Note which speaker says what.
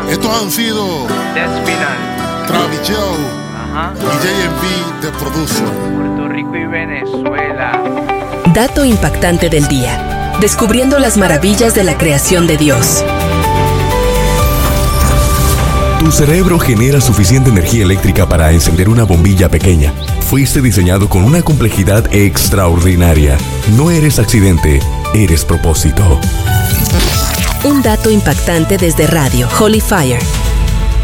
Speaker 1: Estos han sido
Speaker 2: Despinal,
Speaker 1: Travis Joe y JMB The Producer.
Speaker 2: Puerto Rico y Venezuela.
Speaker 3: Dato impactante del día. Descubriendo las maravillas de la creación de Dios.
Speaker 4: Tu cerebro genera suficiente energía eléctrica para encender una bombilla pequeña. Fuiste diseñado con una complejidad extraordinaria. No eres accidente, eres propósito.
Speaker 3: Un dato impactante desde Radio Holy Fire.